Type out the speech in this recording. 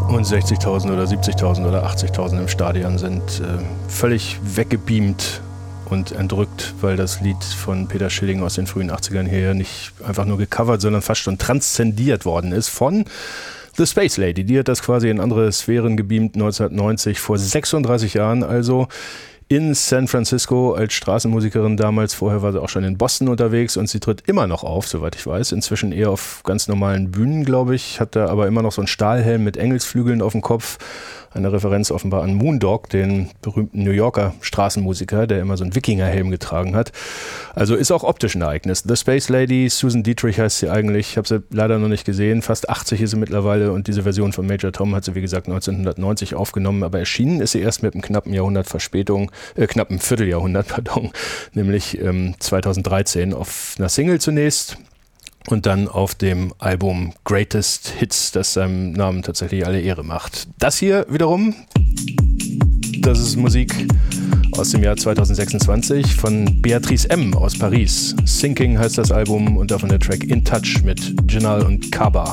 und 60.000 oder 70.000 oder 80.000 im Stadion sind völlig weggebeamt und entrückt, weil das Lied von Peter Schilling aus den frühen 80ern hier nicht einfach nur gecovert, sondern fast schon transzendiert worden ist von The Space Lady. Die hat das quasi in andere Sphären gebeamt 1990, vor 36 Jahren also, in San Francisco als Straßenmusikerin damals. Vorher war sie auch schon in Boston unterwegs und sie tritt immer noch auf, soweit ich weiß. Inzwischen eher auf ganz normalen Bühnen, glaube ich. Hat da aber immer noch so einen Stahlhelm mit Engelsflügeln auf dem Kopf. Eine Referenz offenbar an Moondog, den berühmten New Yorker Straßenmusiker, der immer so einen Wikingerhelm getragen hat. Also ist auch optisch ein Ereignis. The Space Lady, Susan Dietrich heißt sie eigentlich. Ich habe sie leider noch nicht gesehen. Fast 80 ist sie mittlerweile und diese Version von Major Tom hat sie, wie gesagt, 1990 aufgenommen. Aber erschienen ist sie erst mit einem knappen Vierteljahrhundert, nämlich 2013 auf einer Single zunächst. Und dann auf dem Album Greatest Hits, das seinem Namen tatsächlich alle Ehre macht. Das hier wiederum, das ist Musik aus dem Jahr 2026 von Beatrice M. aus Paris. Sinking heißt das Album und davon der Track In Touch mit Jinal und Kaba.